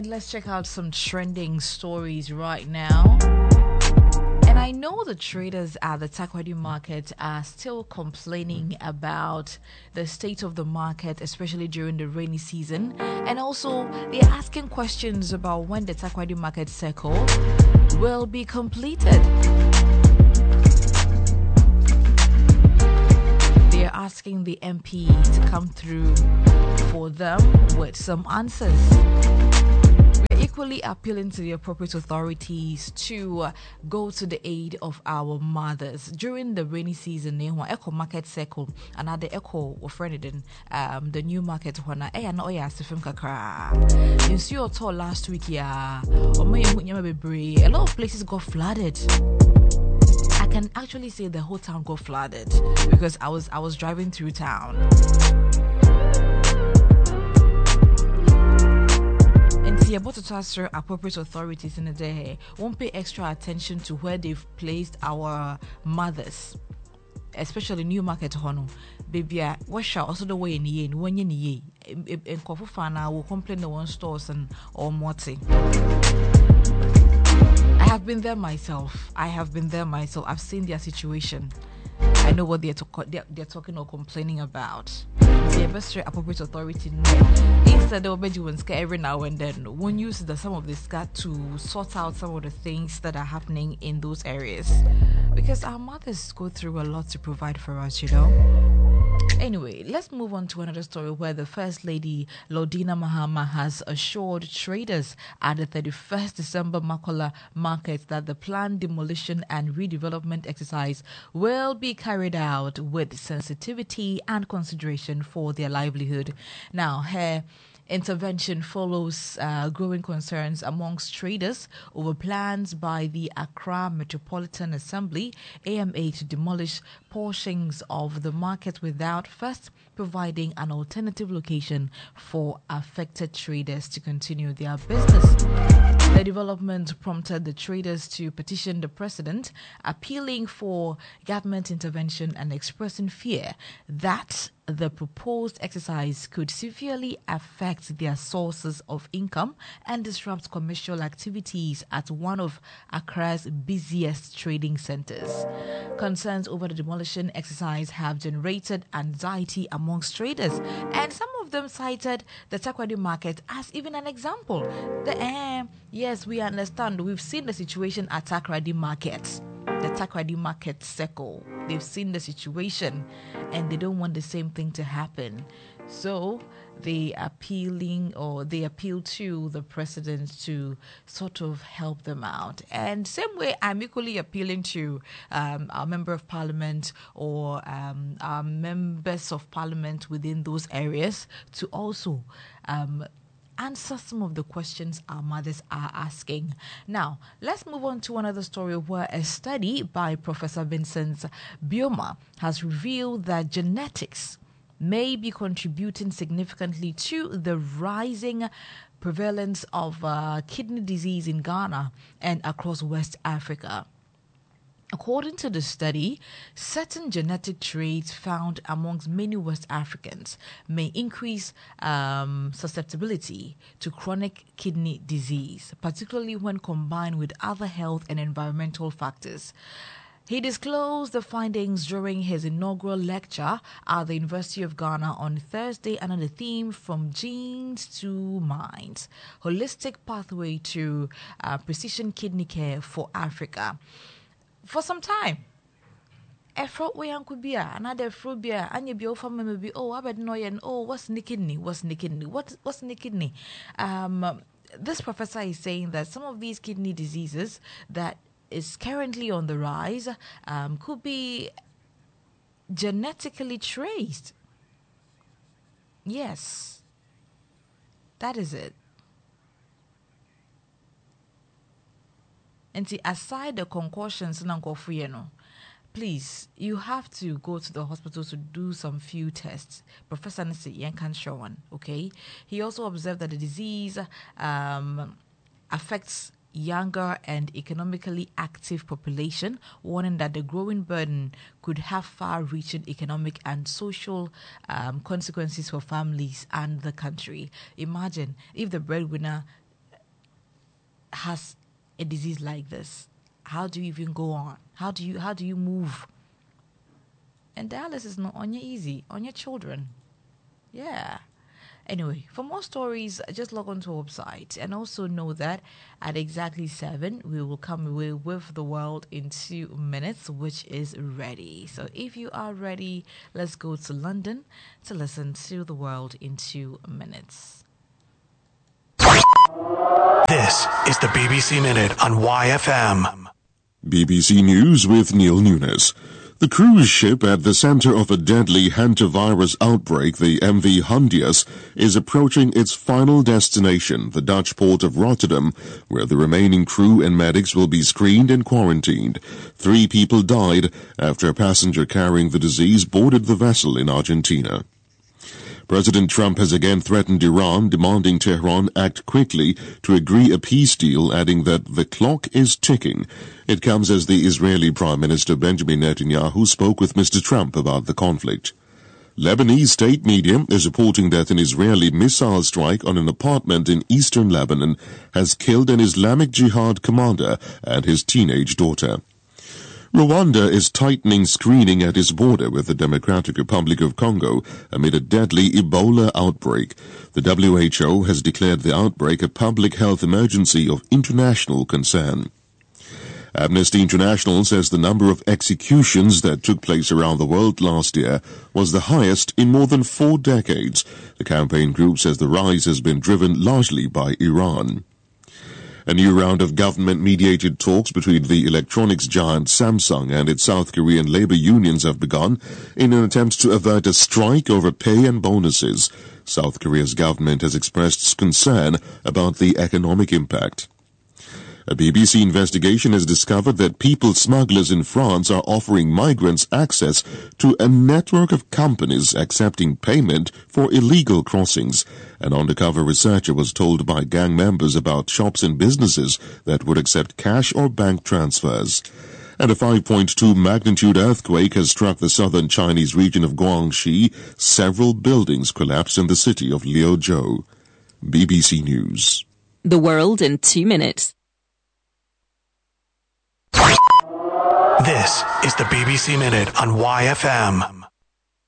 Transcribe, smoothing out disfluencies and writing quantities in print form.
let's check out some trending stories right now. And I know the traders at the Takoradi market are still complaining about the state of the market, especially during the rainy season. And also, they're asking questions about when the Takoradi market cycle will be completed. They're asking the MP to come through for them with some answers. We're equally appealing to the appropriate authorities to go to the aid of our mothers during the rainy season. Eco market cycle, another eco friend the new market one. You see your tour last week, a lot of places got flooded. I can actually say the whole town got flooded because I was driving through town. And see about to transfer appropriate authorities in the day won't pay extra attention to where they've placed our mothers, especially new market hono. Baby, wash out also the way in ye when ye in Kofufana will complain the one stores and or morty. I have been there myself. I've seen their situation. I know what they're talking or complaining about. The best appropriate authority instead of every now and then one uses some of this got to sort out some of the things that are happening in those areas, because our mothers go through a lot to provide for us, Anyway, let's move on to another story where the First Lady, Lordina Mahama, has assured traders at the 31st December Makola market that the planned demolition and redevelopment exercise will be carried out with sensitivity and consideration for their livelihood. Now, her intervention follows growing concerns amongst traders over plans by the Accra Metropolitan Assembly, AMA, to demolish portions of the market without first providing an alternative location for affected traders to continue their business. The development prompted the traders to petition the president, appealing for government intervention and expressing fear that the proposed exercise could severely affect their sources of income and disrupt commercial activities at one of Accra's busiest trading centers. Concerns over the demolition exercise have generated anxiety amongst traders, and some of them cited the Takoradi market as even an example. Yes, we understand. We've seen the situation at Takoradi market. The Takoradi market circle. They've seen the situation and they don't want the same thing to happen. So they appeal to the president to sort of help them out. And same way, I'm equally appealing to our member of parliament or our members of parliament within those areas to also answer some of the questions our mothers are asking. Now, let's move on to another story where a study by Professor Vincent Bioma has revealed that genetics may be contributing significantly to the rising prevalence of kidney disease in Ghana and across West Africa. According to the study, certain genetic traits found amongst many West Africans may increase susceptibility to chronic kidney disease, particularly when combined with other health and environmental factors. He disclosed the findings during his inaugural lecture at the University of Ghana on Thursday under the theme From Genes to Minds, Holistic Pathway to Precision Kidney Care for Africa. For some time, a fraud way could be another phobia, and you be over maybe, I bet no, what's the kidney? What's the kidney? This professor is saying that some of these kidney diseases that is currently on the rise could be genetically traced. Yes, that is it. And see, aside the concussions, please, you have to go to the hospital to do some few tests. Professor Nisi Yankan Shawan, okay? He also observed that the disease affects younger and economically active population, warning that the growing burden could have far-reaching economic and social consequences for families and the country. Imagine if the breadwinner has a disease like this? How do you even go on? How do you move? And dialysis is not on your easy, on your children. Yeah. Anyway, for more stories, just log on to our website, and also know that at exactly 7, we will come away with The World in 2 minutes, which is ready. So if you are ready, let's go to London to listen to The World in 2 minutes. This is the BBC Minute on YFM. BBC News with Neil Nunes. The cruise ship at the center of a deadly hantavirus outbreak, the MV Hondius, is approaching its final destination, the Dutch port of Rotterdam, where the remaining crew and medics will be screened and quarantined. 3 people died after a passenger carrying the disease boarded the vessel in Argentina. President Trump has again threatened Iran, demanding Tehran act quickly to agree a peace deal, adding that the clock is ticking. It comes as the Israeli Prime Minister Benjamin Netanyahu spoke with Mr. Trump about the conflict. Lebanese state media is reporting that an Israeli missile strike on an apartment in eastern Lebanon has killed an Islamic Jihad commander and his teenage daughter. Rwanda is tightening screening at its border with the Democratic Republic of Congo amid a deadly Ebola outbreak. The WHO has declared the outbreak a public health emergency of international concern. Amnesty International says the number of executions that took place around the world last year was the highest in more than 4 decades. The campaign group says the rise has been driven largely by Iran. A new round of government-mediated talks between the electronics giant Samsung and its South Korean labor unions have begun in an attempt to avert a strike over pay and bonuses. South Korea's government has expressed concern about the economic impact. A BBC investigation has discovered that people smugglers in France are offering migrants access to a network of companies accepting payment for illegal crossings. An undercover researcher was told by gang members about shops and businesses that would accept cash or bank transfers. And a 5.2 magnitude earthquake has struck the southern Chinese region of Guangxi. Several buildings collapsed in the city of Liuzhou. BBC News. The World in 2 minutes. This is the BBC Minute on YFM.